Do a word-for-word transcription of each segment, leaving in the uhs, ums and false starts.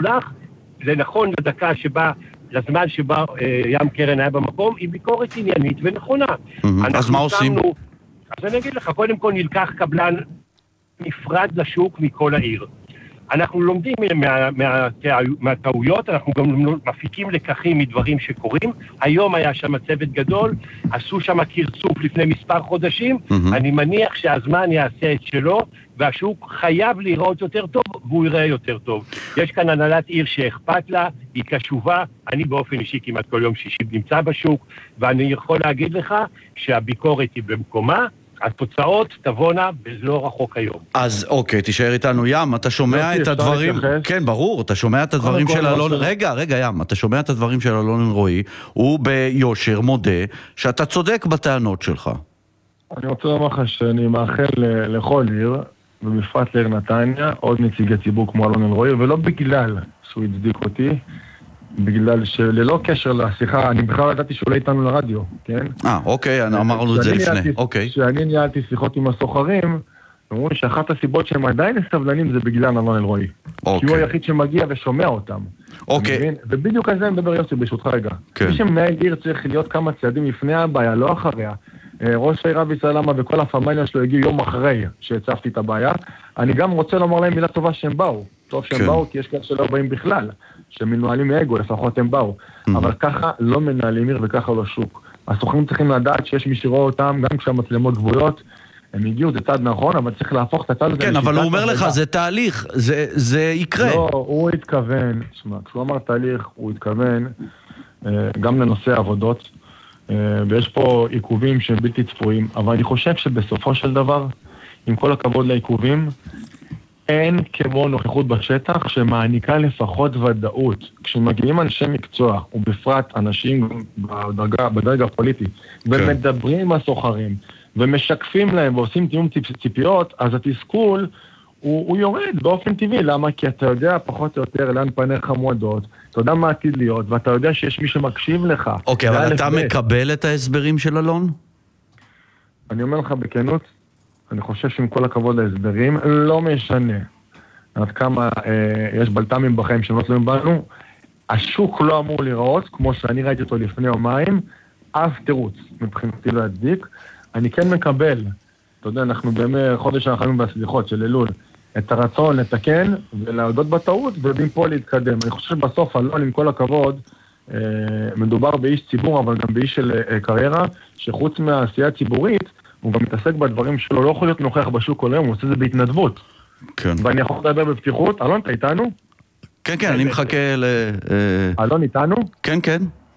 מוצלח. זה נכון לדקה שבה, לזמן שבה אה, ים קרן היה במקום, היא ביקורת עניינית ונכונה. Mm-hmm. אז מה עושים? שמנו, אז אני אגיד לך, קודם כל נלקח קבלן נפרד לשוק מכל העיר. אנחנו לומדים מה, מה, מהטעויות, אנחנו גם מפיקים לקחים מדברים שקורים. היום היה שם צוות גדול, עשו שם קרצוף לפני מספר חודשים, mm-hmm. אני מניח שהזמן יעשה את שלו, והשוק חייב לראות יותר טוב, והוא יראה יותר טוב. יש כאן הנהלת עיר שאכפת לה, היא קשובה, אני באופן אישי כמעט כל יום שישי נמצא בשוק, ואני יכול להגיד לך שהביקורת היא במקומה, התוצאות תבונה בלא רחוק היום. אז אוקיי, תישאר איתנו. ים, אתה שומע את הדברים... כן, ברור, אתה שומע את הדברים של אלון... רגע, רגע, ים, אתה שומע את הדברים של אלון אלרועי, הוא ביושר מודה שאתה צודק בטענות שלך. אני רוצה לומר לך שאני מאחל לכל עיר, ובפרט לעיר נתניה, עוד נציגי ציבור כמו אלון אלרועי, ולא בגלל שהוא הצדיק אותי, בגלל שללא קשר לשיחה, אני בכלל ידעתי שהוא לא איתנו לרדיו, כן? אה, אוקיי, אמרנו את זה לפני, אוקיי. כשאני ניהלתי שיחות עם הסוחרים, אמרו לי שאחת הסיבות שהם עדיין סבלנים זה בגלל אלון אלרועי. כי הוא היחיד שמגיע ושומע אותם. אוקיי. ובדיוק על זה אני מדבר יוסי, ברשותך רגע. מי שמנהל עיר צריך להיות כמה צעדים לפני הבעיה, לא אחריה. ראש העיר אבי סלמה וכל הפמיליה שלו הגיעו יום אחרי שהצפתי את הבעיה. אני גם רוצה לומר להם מילה טובה שהם באו. טוב שהם באו, כי יש כאלה שלא באים בכלל. שמנוהלים מאגו, לפחות הם באו. אבל ככה לא מנהלים עיר וככה לא שוק. הסוכנים צריכים לדעת שיש מי שרואה אותם, גם כשהמצלמות גבויות, הם הגיעו, זה צעד נכון, אבל צריך להפוך את הצעד הזה. כן, אבל הוא אומר לך, זה תהליך, זה יקרה. לא, הוא התכוון, תשמע, כשהוא אמר תהליך, הוא התכוון גם לנושא העבודות, ויש פה עיכובים שהם בלתי צפויים, אבל אני חושב שבסופו של דבר, עם כל הכבוד לעיכובים, אין כמו נוכחות בשטח שמעניקה לפחות ודאות. כשמגיעים אנשי מקצוע, ובפרט אנשים בדרגה, בדרגה הפוליטית, ומדברים עם הסוחרים, ומשקפים להם ועושים תיאום ציפיות, אז התסכול הוא, הוא יורד באופן טבעי. למה? כי אתה יודע פחות או יותר לאן פניך מועדות, אתה יודע מה עתיד להיות, ואתה יודע שיש מי שמקשיב לך. אוקיי, אבל אתה מקבל את ההסברים של אלון? אני אומר לך בכנות, אני חושב שעם כל הכבוד להסברים, לא משנה עד כמה אה, יש בלת"מים בחיים שהם לא תלויים בנו, השוק לא אמור לראות, כמו שאני ראיתי אותו לפני יומיים, אף תירוץ מבחינתי להצדיק. אני כן מקבל, אתה יודע, אנחנו בימי חודש האחרונים והסליחות של אלול, את הרצון לתקן ולהודות בטעות, ויודעים פה להתקדם. אני חושב שבסוף, אלון, עם כל הכבוד, אה, מדובר באיש ציבור, אבל גם באיש של אה, קריירה, שחוץ מהעשייה הציבורית, הוא גם מתעסק בדברים שלו, לא יכול להיות נוכח בשוק כל היום, הוא עושה זה בהתנדבות. כן. ואני יכול לדבר בפתיחות. אלון, אתה איתנו? כן, כן, אני מחכה ל... אלון איתנו? כן, כן.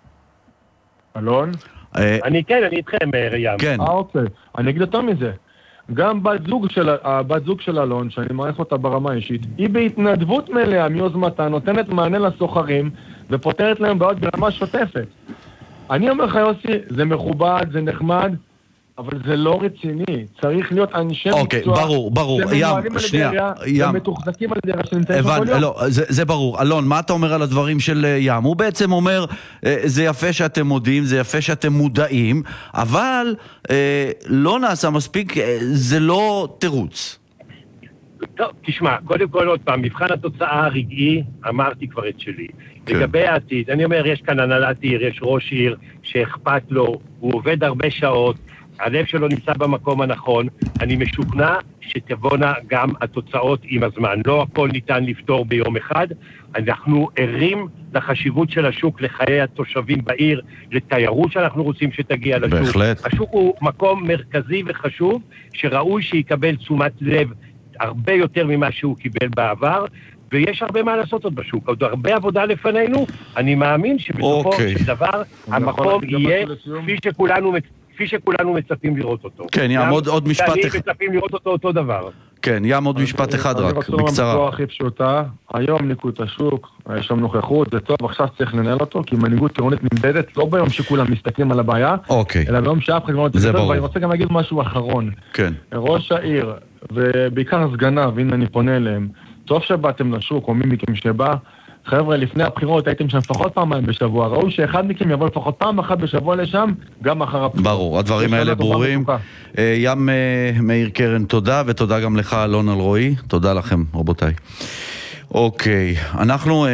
אלון? אני כן, אני איתכם, ים. כן. אה, אוקיי. אני אגיד יותר מזה. גם בת זוג של, הבת זוג של אלון, שאני מעריך אותה ברמה אישית, היא בהתנדבות מלאה מיוזמתה, נותנת מענה לסוחרים, ופותרת להם בעוד ברמה שוטפת. אני אומר לך, יוסי, זה מכובד, זה נחמד, אבל זה לא רציני. צריך להיות אנשי מקצוע. אוקיי, ברור, ברור. ים, שנייה, ים. ומתוחזקים על דרך שנמצאים בכל יום. לא, זה, זה ברור. אלון, מה אתה אומר על הדברים של ים? הוא בעצם אומר, זה יפה שאתם מודיעים, זה יפה שאתם מודעים, אבל אה, לא נעשה מספיק, זה לא תירוץ. טוב, תשמע, קודם כל עוד פעם, מבחן התוצאה הרגעי, אמרתי כבר את שלי. כן. לגבי העתיד, אני אומר, יש כאן הנהלת עיר, יש ראש עיר שאכפת לו, הוא עובד הרבה שעות, הלב שלו נמצא במקום הנכון, אני משוכנע שתבונה גם התוצאות עם הזמן. לא הכל ניתן לפתור ביום אחד, אנחנו ערים לחשיבות של השוק, לחיי התושבים בעיר, לתיירות שאנחנו רוצים שתגיע לשוק. בהחלט. השוק הוא מקום מרכזי וחשוב, שראוי שיקבל תשומת לב הרבה יותר ממה שהוא קיבל בעבר, ויש הרבה מה לעשות עוד בשוק, עוד הרבה עבודה לפנינו, אני מאמין שבסופו אוקיי. של דבר המקום יהיה כפי שכולנו כפי שכולנו מצפים לראות אותו. כן, ים, עוד, עוד משפט אחד. שאני מצפים לראות אותו אותו דבר. כן, ים, עוד משפט אחד רק, בקצרה. אני רוצה לומר הכי פשוטה, היום ניקו את השוק, יש שם נוכחות, זה טוב, עכשיו צריך לנהל אותו, כי מנהיגות עירונית נמדדת, לא ביום שכולם מסתכלים על הבעיה, אוקיי. אלא ביום שאף אחד לא זה ברור. ואני רוצה גם להגיד משהו אחרון. כן. ראש העיר, ובעיקר סגניו, והנה אני פונה אליהם, טוב שבאתם לשוק, או מי מכם שבא, חבר'ה, לפני הבחירות הייתם שם לפחות פעמיים בשבוע, ראו שאחד מכם יבוא לפחות פעם אחת בשבוע לשם, גם אחר הבחירות. ברור, הדברים האלה ברורים. ים מאיר קרן, תודה, ותודה גם לך, אלון אלרועי. תודה לכם, רבותיי. אוקיי, אנחנו...